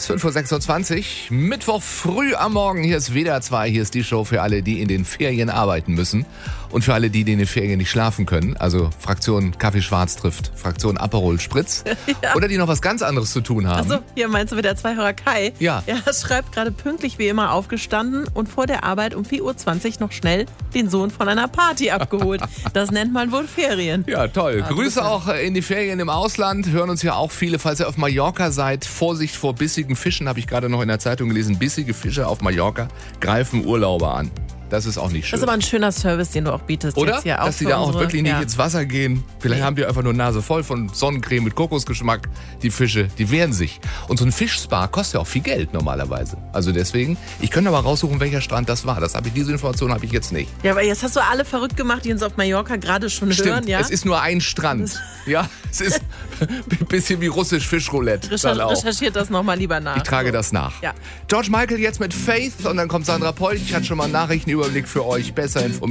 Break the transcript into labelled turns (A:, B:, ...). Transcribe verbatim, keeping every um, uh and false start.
A: Es ist fünf Uhr sechsundzwanzig, Mittwoch früh am Morgen. Hier ist W D R zwei, hier ist die Show für alle, die in den Ferien arbeiten müssen. Und für alle, die, die in den Ferien nicht schlafen können. Also Fraktion Kaffee Schwarz trifft, Fraktion Aperol Spritz. Ja. Oder die noch was ganz anderes zu tun haben.
B: Achso, hier meinst du mit der zwei-Hörer Kai?
A: Ja.
B: Er schreibt gerade pünktlich wie immer aufgestanden und vor der Arbeit um vier Uhr zwanzig noch schnell den Sohn von einer Party abgeholt. Das nennt man wohl Ferien.
A: Ja, toll.
B: Ah,
A: Grüße auch in die Ferien im Ausland. Hören uns ja auch viele. Falls ihr auf Mallorca seid, Vorsicht vor bissigen Fischen, habe ich gerade noch in der Zeitung gelesen. Bissige Fische auf Mallorca greifen Urlauber an. Das ist auch nicht schön.
B: Das ist aber ein schöner Service, den du auch bietest.
A: Oder?
B: Jetzt hier
A: Dass
B: auch
A: die da auch
B: unsere,
A: wirklich nicht
B: ja.
A: ins Wasser gehen. Vielleicht
B: Nee.
A: haben die einfach nur Nase voll von Sonnencreme mit Kokosgeschmack. Die Fische, die wehren sich. Und so ein Fischspa kostet ja auch viel Geld normalerweise. Also deswegen, ich könnte aber raussuchen, welcher Strand das war. Das habe ich, diese Information habe ich jetzt nicht.
B: Ja, aber jetzt hast du alle verrückt gemacht, die uns auf Mallorca gerade schon
A: Stimmt,
B: hören. Ja?
A: es ist nur ein Strand. Ja, es ist ein bisschen wie russisch Fischroulette.
B: Recher-
A: dann auch.
B: Recherchiert das nochmal lieber nach.
A: Ich trage
B: So.
A: das nach.
B: Ja.
A: George Michael jetzt mit Faith und dann kommt Sandra Polch. Ich hatte schon mal einen Nachrichtenüberblick für euch. Besser informiert.